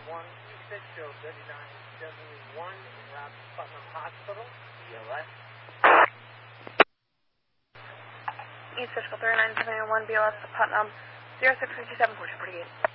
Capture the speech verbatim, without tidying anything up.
one six, show thirty-nine seventy-one en route to Putnam Hospital, E L S. East Fishkill thirty-nine seventy-one, B L S to Putnam, zero six six seven, four two four eight.